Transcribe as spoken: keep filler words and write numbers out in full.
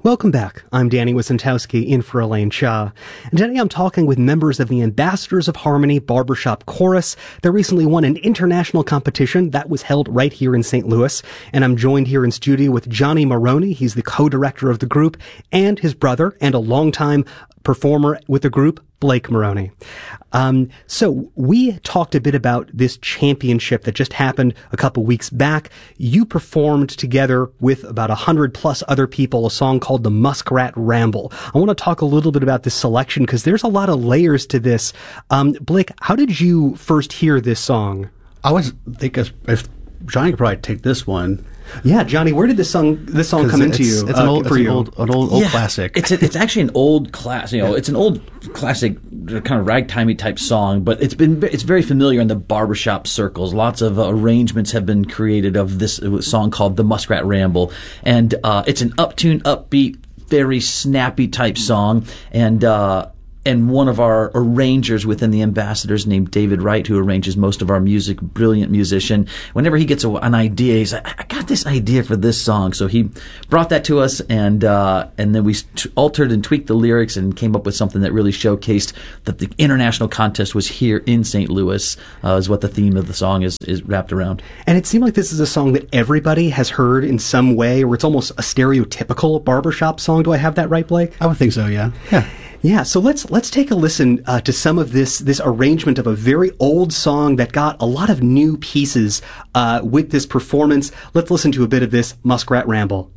Welcome back. I'm Danny Wicentowski in for Elaine Cha. And today I'm talking with members of the Ambassadors of Harmony Barbershop Chorus. They recently won an international competition that was held right here in Saint Louis. And I'm joined here in studio with Johnny Maroney. He's the co-director of the group, and his brother and a longtime performer with the group, Blake Maroney. Um, so we talked a bit about this championship that just happened a couple weeks back. You performed together with about a hundred plus other people a song called The Muskrat Ramble. I want to talk a little bit about this selection because there's a lot of layers to this. Um, Blake, how did you first hear this song? I was think if, if Johnny could probably take this one. Yeah, Johnny, where did this song this song come into you? It's an uh, old, for it's you? an old, an old, old yeah, classic. It's a, it's actually an old class. You know, yeah. It's an old classic, kind of ragtimey type song, but it's been it's very familiar in the barbershop circles. Lots of uh, arrangements have been created of this song called "The Muskrat Ramble," and uh, it's an uptune, upbeat, very snappy type song, and. Uh, And one of our arrangers within the Ambassadors, named David Wright, who arranges most of our music, brilliant musician, whenever he gets a, an idea, he's like, I got this idea for this song. So he brought that to us, and uh, and then we t- altered and tweaked the lyrics and came up with something that really showcased that the international contest was here in Saint Louis, uh, is what the theme of the song is, is wrapped around. And it seemed like this is a song that everybody has heard in some way, or it's almost a stereotypical barbershop song. Do I have that right, Blake? I would think so, yeah. Yeah. Yeah, so let's let's take a listen uh, to some of this this arrangement of a very old song that got a lot of new pieces uh, with this performance. Let's listen to a bit of this Muskrat Ramble.